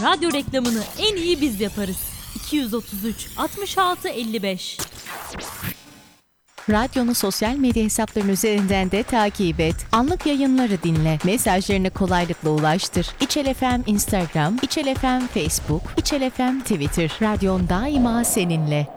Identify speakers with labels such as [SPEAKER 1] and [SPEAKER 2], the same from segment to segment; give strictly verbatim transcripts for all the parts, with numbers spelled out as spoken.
[SPEAKER 1] Radyo reklamını en iyi biz yaparız. iki yüz otuz üç altmış altı elli beş.
[SPEAKER 2] Radyonu sosyal medya hesaplarının üzerinden de takip et. Anlık yayınları dinle. Mesajlarını kolaylıkla ulaştır. İçel F M Instagram, İçel F M Facebook, İçel F M Twitter. Radyon daima seninle.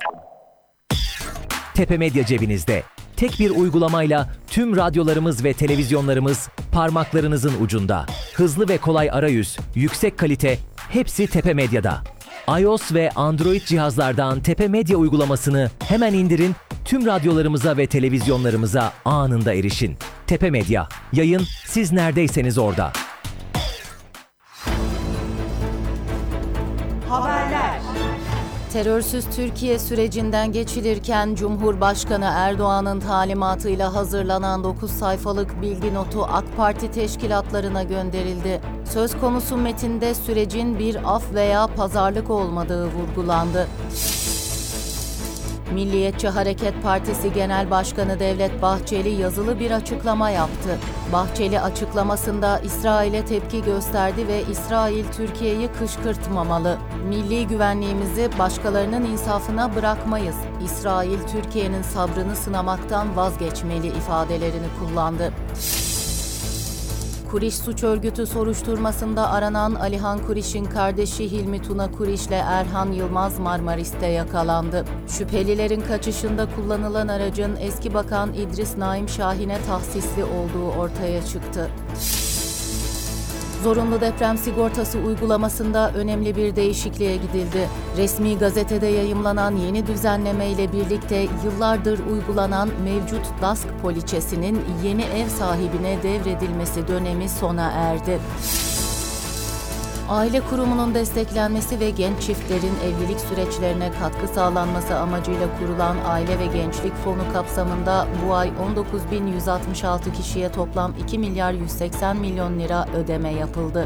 [SPEAKER 3] Tepe Medya cebinizde. Tek bir uygulamayla tüm radyolarımız ve televizyonlarımız parmaklarınızın ucunda. Hızlı ve kolay arayüz, yüksek kalite, hepsi Tepe Medya'da. iOS ve Android cihazlardan Tepe Medya uygulamasını hemen indirin, tüm radyolarımıza ve televizyonlarımıza anında erişin. Tepe Medya, yayın siz neredeyseniz orada.
[SPEAKER 4] Haberler. Terörsüz Türkiye sürecinden geçilirken Cumhurbaşkanı Erdoğan'ın talimatıyla hazırlanan dokuz sayfalık bilgi notu AK Parti teşkilatlarına gönderildi. Söz konusu metinde sürecin bir af veya pazarlık olmadığı vurgulandı. Milliyetçi Hareket Partisi Genel Başkanı Devlet Bahçeli yazılı bir açıklama yaptı. Bahçeli açıklamasında İsrail'e tepki gösterdi ve İsrail Türkiye'yi kışkırtmamalı. Milli güvenliğimizi başkalarının insafına bırakmayız. İsrail Türkiye'nin sabrını sınamaktan vazgeçmeli ifadelerini kullandı. Kuriş suç örgütü soruşturmasında aranan Alihan Kuriş'in kardeşi Hilmi Tuna Kuriş ile Erhan Yılmaz Marmaris'te yakalandı. Şüphelilerin kaçışında kullanılan aracın eski bakan İdris Naim Şahin'e tahsisli olduğu ortaya çıktı. Zorunlu deprem sigortası uygulamasında önemli bir değişikliğe gidildi. Resmi gazetede yayımlanan yeni düzenleme ile birlikte yıllardır uygulanan mevcut DASK poliçesinin yeni ev sahibine devredilmesi dönemi sona erdi. Aile kurumunun desteklenmesi ve genç çiftlerin evlilik süreçlerine katkı sağlanması amacıyla kurulan Aile ve Gençlik Fonu kapsamında bu ay on dokuz bin yüz altmış altı kişiye toplam iki milyar yüz seksen milyon lira ödeme yapıldı.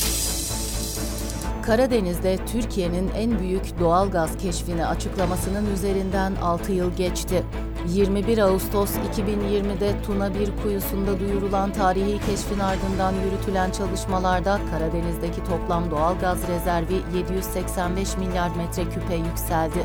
[SPEAKER 4] Karadeniz'de Türkiye'nin en büyük doğal gaz keşfini açıklamasının üzerinden altı yıl geçti. yirmi bir Ağustos iki bin yirmide Tuna bir kuyusunda duyurulan tarihi keşfin ardından yürütülen çalışmalarda Karadeniz'deki toplam doğal gaz rezervi yedi yüz seksen beş milyar metreküpe yükseldi.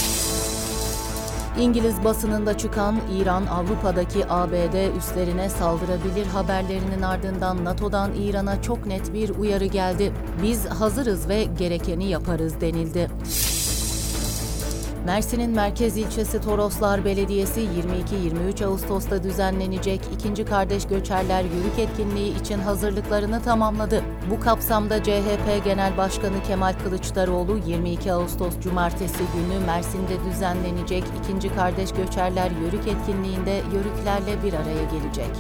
[SPEAKER 4] İngiliz basınında çıkan İran, Avrupa'daki A B D üslerine saldırabilir haberlerinin ardından NATO'dan İran'a çok net bir uyarı geldi. Biz hazırız ve gerekeni yaparız denildi. Mersin'in merkez ilçesi Toroslar Belediyesi yirmi iki yirmi üç Ağustos'ta düzenlenecek ikinci Kardeş Göçerler Yürük etkinliği için hazırlıklarını tamamladı. Bu kapsamda C H P Genel Başkanı Kemal Kılıçdaroğlu yirmi iki Ağustos Cumartesi günü Mersin'de düzenlenecek ikinci Kardeş Göçerler Yürük etkinliğinde yörüklerle bir araya gelecek.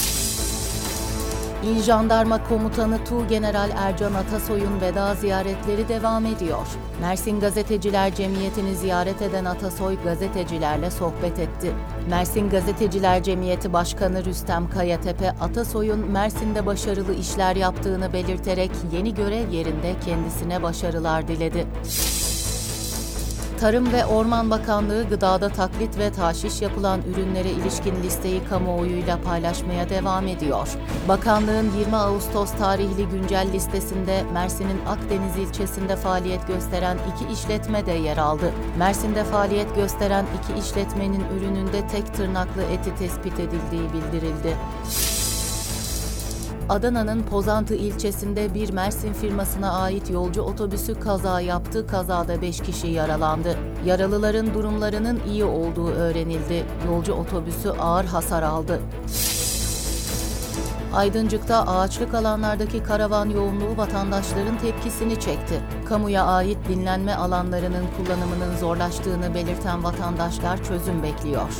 [SPEAKER 4] İl Jandarma Komutanı Tuğgeneral Ercan Atasoy'un veda ziyaretleri devam ediyor. Mersin Gazeteciler Cemiyeti'ni ziyaret eden Atasoy gazetecilerle sohbet etti. Mersin Gazeteciler Cemiyeti Başkanı Rüstem Kayatepe, Atasoy'un Mersin'de başarılı işler yaptığını belirterek yeni görev yerinde kendisine başarılar diledi. Tarım ve Orman Bakanlığı gıdada taklit ve taşiş yapılan ürünlere ilişkin listeyi kamuoyuyla paylaşmaya devam ediyor. Bakanlığın yirmi Ağustos tarihli güncel listesinde Mersin'in Akdeniz ilçesinde faaliyet gösteren iki işletme de yer aldı. Mersin'de faaliyet gösteren iki işletmenin ürününde tek tırnaklı eti tespit edildiği bildirildi. Adana'nın Pozantı ilçesinde bir Mersin firmasına ait yolcu otobüsü kaza yaptı. Kazada beş kişi yaralandı. Yaralıların durumlarının iyi olduğu öğrenildi. Yolcu otobüsü ağır hasar aldı. Aydıncık'ta ağaçlık alanlardaki karavan yoğunluğu vatandaşların tepkisini çekti. Kamuya ait dinlenme alanlarının kullanımının zorlaştığını belirten vatandaşlar çözüm bekliyor.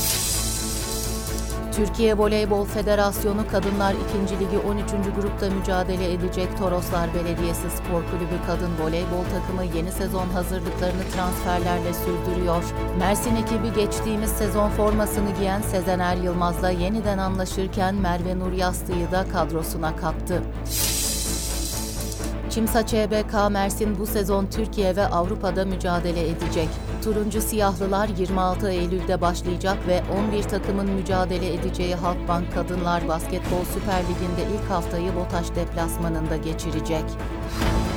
[SPEAKER 4] Türkiye Voleybol Federasyonu Kadınlar ikinci. Ligi on üçüncü grupta mücadele edecek Toroslar Belediyesi Spor Kulübü Kadın Voleybol takımı yeni sezon hazırlıklarını transferlerle sürdürüyor. Mersin ekibi geçtiğimiz sezon formasını giyen Sezener Yılmaz'la yeniden anlaşırken Merve Nur Yastı'yı da kadrosuna kattı. Çimsa Ç B K Mersin bu sezon Türkiye ve Avrupa'da mücadele edecek. Turuncu Siyahlılar yirmi altı Eylül'de başlayacak ve on bir takımın mücadele edeceği Halkbank Kadınlar Basketbol Süper Ligi'nde ilk haftayı BOTAŞ deplasmanında geçirecek.